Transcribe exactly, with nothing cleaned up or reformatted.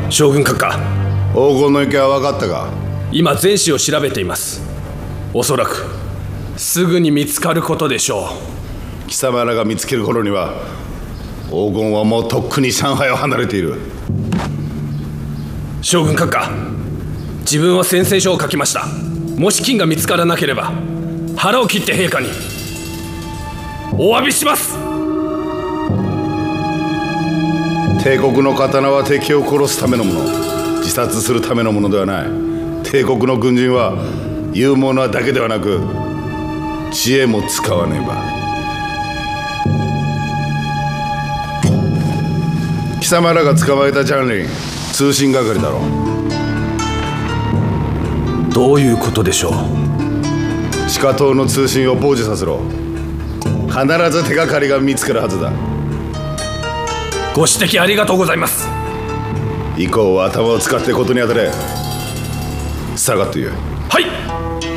将軍閣下、 黄金の池は分かったか？ 今全市を調べています。おそらくすぐに見つかることでしょう。貴様らが見つける頃には黄金はもうとっくに上海を離れている。 将軍閣下、自分は宣誓書を書きました。もし金が見つからなければ腹を切って陛下にお詫びします。 帝国の刀は敵を殺すためのもの、自殺するためのものではない。帝国の軍人は勇猛なだけではなく知恵も使わねば。貴様らが捕まえたジャンリン、通信係だろう。どういうことでしょう。 地下島の通信を傍受させろ。必ず手がかりが見つかるはずだ。 ご指摘ありがとうございます。 以降は頭を使ってことに当たれ。下がって言え。 はい。